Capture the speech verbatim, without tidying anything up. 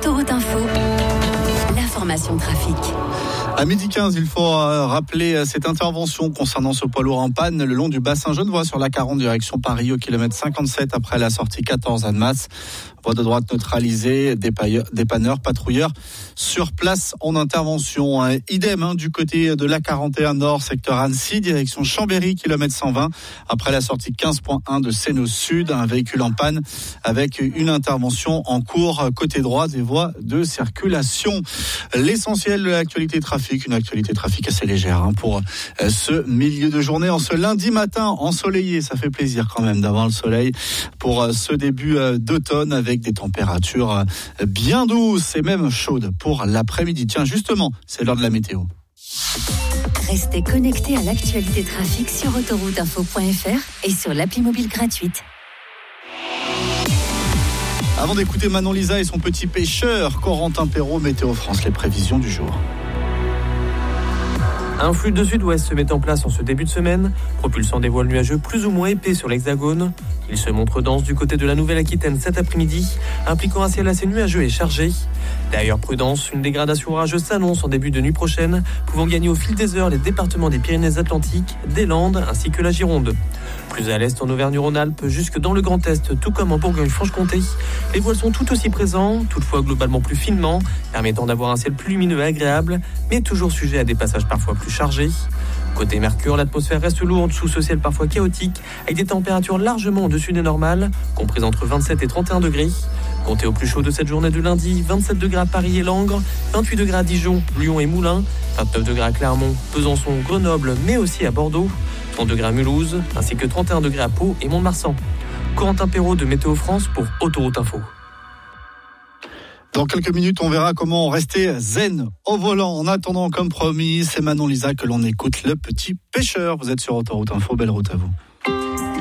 Autoroute Info, l'information trafic. À midi quinze, il faut rappeler cette intervention concernant ce poids lourd en panne le long du bassin Genevois sur l'A quarante direction Paris au kilomètre cinquante-sept après la sortie quatorze Annemasse. Voie de droite neutralisée, dépanneurs, patrouilleurs sur place en intervention. Idem hein, du côté de l'A quarante et un Nord, secteur Annecy, direction Chambéry, kilomètre cent vingt. Après la sortie quinze point un de Sénos Sud, un véhicule en panne avec une intervention en cours côté droit des voies de circulation. L'essentiel de l'actualité trafic, une actualité trafic assez légère hein, pour ce milieu de journée en ce lundi matin ensoleillé. Ça fait plaisir quand même d'avoir le soleil pour ce début d'automne avec des températures bien douces et même chaudes pour l'après-midi. Tiens, justement, c'est l'heure de la météo. Restez connectés à l'actualité trafic sur autoroute info point f r et sur l'appli mobile gratuite. Avant d'écouter Manon Lisa et son petit pêcheur, Corentin Perrault, Météo France, les prévisions du jour. Un flux de sud-ouest se met en place en ce début de semaine, propulsant des voiles nuageux plus ou moins épais sur l'Hexagone. Il se montre dense du côté de la Nouvelle-Aquitaine cet après-midi, impliquant un ciel assez nuageux et chargé. D'ailleurs, prudence, une dégradation orageuse s'annonce en début de nuit prochaine, pouvant gagner au fil des heures les départements des Pyrénées-Atlantiques, des Landes ainsi que la Gironde. Plus à l'est en Auvergne-Rhône-Alpes, jusque dans le Grand Est, tout comme en Bourgogne-Franche-Comté, les voiles sont tout aussi présents, toutefois globalement plus finement, permettant d'avoir un ciel plus lumineux et agréable, mais toujours sujet à des passages parfois plus chargés. Côté Mercure, l'atmosphère reste lourde sous ce ciel parfois chaotique, avec des températures largement au-dessus des normales, comprises entre vingt-sept et trente et un degrés. Comptez au plus chaud de cette journée de lundi, vingt-sept degrés à Paris et Langres, vingt-huit degrés à Dijon, Lyon et Moulins, vingt-neuf degrés à Clermont, Besançon, Grenoble, mais aussi à Bordeaux, trente degrés à Mulhouse, ainsi que trente et un degrés à Pau et Mont-de-Marsan. Corentin Perrault de Météo France pour Autoroute Info. Dans quelques minutes, on verra comment rester zen au volant. En attendant, comme promis, c'est Manon Lisa que l'on écoute, le petit pêcheur. Vous êtes sur Autoroute Info, belle route à vous.